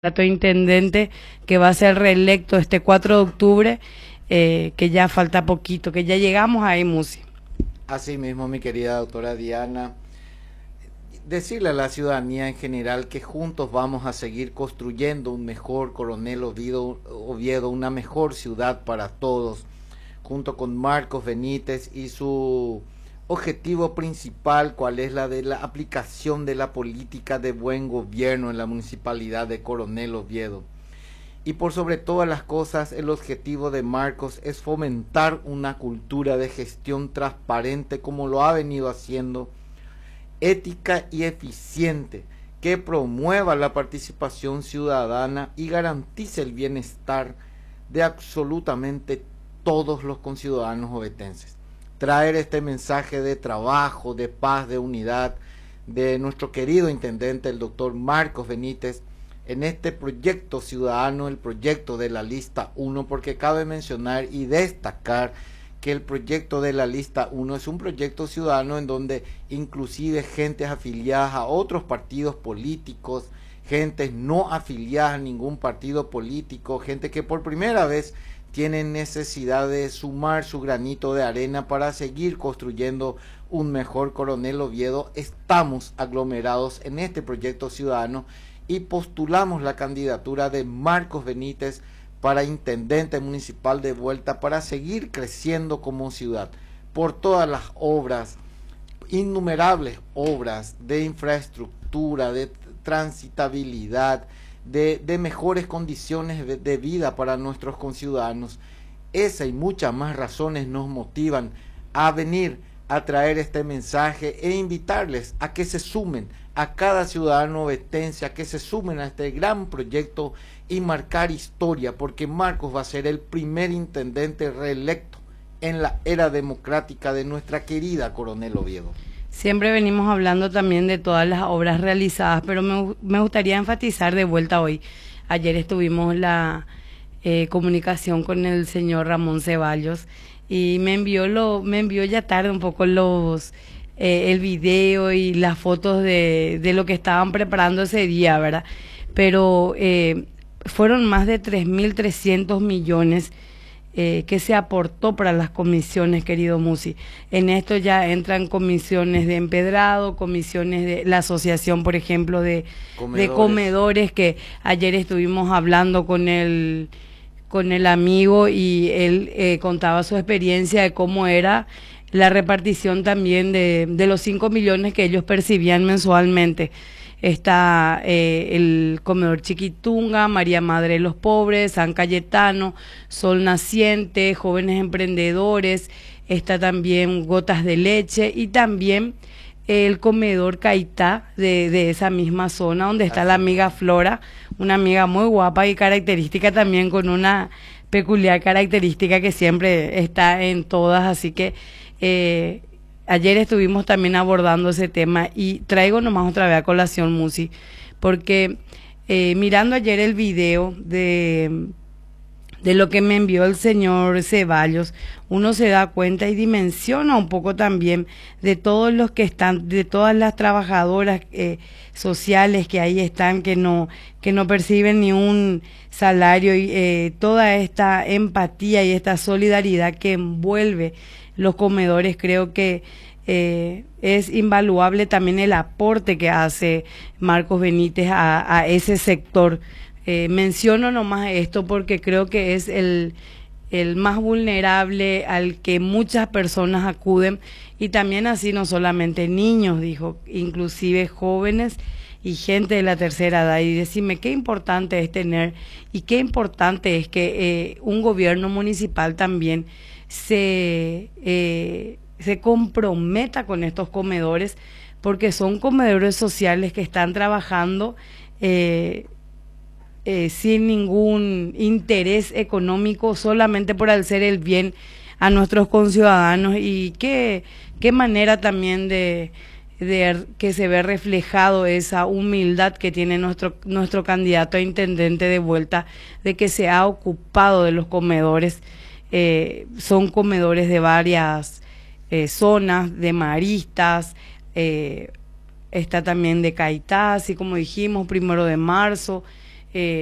candidato a intendente que va a ser reelecto este 4 de octubre, que ya falta poquito, que ya llegamos ahí, Musi. Así mismo, mi querida doctora Diana, decirle a la ciudadanía en general que juntos vamos a seguir construyendo un mejor Coronel Oviedo, una mejor ciudad para todos, junto con Marcos Benítez y su objetivo principal, cuál es la de la aplicación de la política de buen gobierno en la municipalidad de Coronel Oviedo. Y por sobre todas las cosas, el objetivo de Marcos es fomentar una cultura de gestión transparente como lo ha venido haciendo, ética y eficiente, que promueva la participación ciudadana y garantice el bienestar de absolutamente todos los conciudadanos ovetenses. Traer este mensaje de trabajo, de paz, de unidad de nuestro querido intendente, el doctor Marcos Benítez, en este proyecto ciudadano, el proyecto de la lista 1, porque cabe mencionar y destacar que el proyecto de la lista 1 es un proyecto ciudadano en donde inclusive gentes afiliadas a otros partidos políticos, gentes no afiliadas a ningún partido político, gente que por primera vez tienen necesidad de sumar su granito de arena para seguir construyendo un mejor Coronel Oviedo, estamos aglomerados en este proyecto ciudadano y postulamos la candidatura de Marcos Benítez para intendente municipal de vuelta, para seguir creciendo como ciudad por todas las obras, innumerables obras de infraestructura, de transitabilidad, de mejores condiciones de vida para nuestros conciudadanos. Esa y muchas más razones nos motivan a venir a traer este mensaje e invitarles a que se sumen, a cada ciudadano ovetense, a que se sumen a este gran proyecto y marcar historia, porque Marcos va a ser el primer intendente reelecto en la era democrática de nuestra querida Coronel Oviedo. Siempre venimos hablando también de todas las obras realizadas, pero me gustaría enfatizar de vuelta hoy. Ayer estuvimos la comunicación con el señor Ramón Ceballos y me envió ya tarde un poco el video y las fotos de lo que estaban preparando ese día, ¿verdad? Pero fueron más de 3.300 millones que se aportó para las comisiones, querido Musi. En esto ya entran comisiones de empedrado, comisiones de la asociación, por ejemplo, de comedores, que ayer estuvimos hablando con el amigo y él contaba su experiencia de cómo era la repartición también de los 5 millones que ellos percibían mensualmente. Está el comedor Chiquitunga, María Madre de los Pobres, San Cayetano, Sol Naciente, Jóvenes Emprendedores, está también Gotas de Leche y también el comedor Caitá de esa misma zona donde está la amiga Flora, una amiga muy guapa y característica también, con una peculiar característica que siempre está en todas, así que ayer estuvimos también abordando ese tema y traigo nomás otra vez a colación, Musi, porque mirando ayer el video de lo que me envió el señor Ceballos, uno se da cuenta y dimensiona un poco también de todos los que están, de todas las trabajadoras sociales que ahí están, que no perciben ni un salario, y toda esta empatía y esta solidaridad que envuelve los comedores. Creo que es invaluable también el aporte que hace Marcos Benítez a ese sector. Menciono nomás esto porque creo que es el más vulnerable, al que muchas personas acuden, y también así no solamente niños, dijo, inclusive jóvenes y gente de la tercera edad. Y decime qué importante es tener y qué importante es que un gobierno municipal también se comprometa con estos comedores, porque son comedores sociales que están trabajando sin ningún interés económico, solamente por hacer el bien a nuestros conciudadanos. Y qué manera también de que se ve reflejado esa humildad que tiene nuestro candidato a intendente de vuelta, de que se ha ocupado de los comedores. Son comedores de varias zonas, de Maristas, está también de Caitá, así como dijimos, 1 de Marzo,